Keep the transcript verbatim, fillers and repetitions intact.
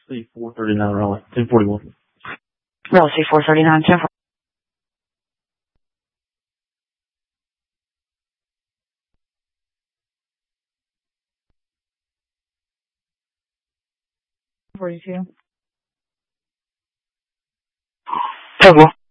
C four thirty-nine, Raleigh, ten forty-one. Raleigh C four thirty-nine, ten forty-two. Total.